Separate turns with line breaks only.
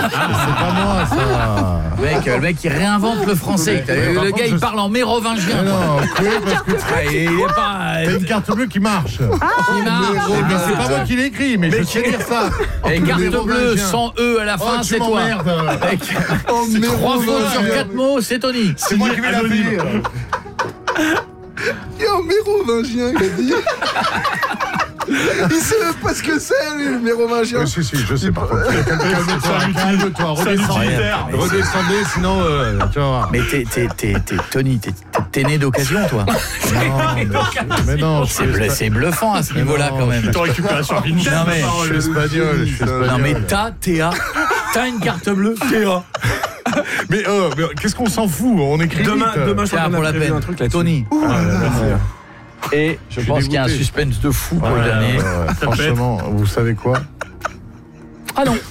C'est pas moi, ça.
Le mec, il réinvente le français. Le gars, il parle en mérovingien.
Non, parce que
Il est pas...
t'as une carte bleue qui marche.
Il marche.
Mais c'est pas moi qui l'écris, mais je sais dire ça.
Et carte bleue, sans E à la fin, c'est toi. Avec 3 fautes sur 4 mots, c'est Tony.
C'est moi qui vais la dire.
Il y a un mérovingien qui a dit. Il sait même pas ce que c'est, lui, le mérovingien.
Si, je sais pas. Calme-toi, redescendez, sinon, tu vas voir.
Mais Tony, t'es né d'occasion, toi.
Mais non,
C'est bluffant à ce niveau-là, quand même.
Ton récupération vintage.
Non, mais
je suis espagnol.
Non, mais t'as une carte bleue, Théa.
Mais qu'est-ce qu'on s'en fout? On écrit
Demain, je
Tiens,
crois qu'on
pour
a
la
prévu
peine,
un truc là-dessus.
Tony. Et je pense qu'il y a un
dégoûté.
suspense de fou pour le dernier.
Franchement, vous savez quoi?
Ah non.